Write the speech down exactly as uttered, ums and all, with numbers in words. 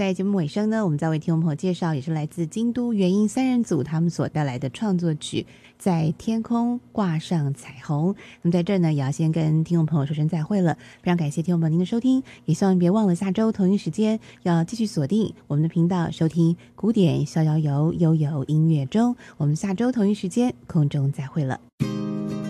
在节目尾声呢，我们再为听众朋友介绍，也是来自京都元音三人组他们所带来的创作曲《在天空挂上彩虹》。那么在这儿呢，也要先跟听众朋友说声再会了，非常感谢听众朋友您的收听，也希望别忘了下周同一时间要继续锁定我们的频道，收听古典逍遥游悠游音乐中。我们下周同一时间空中再会了。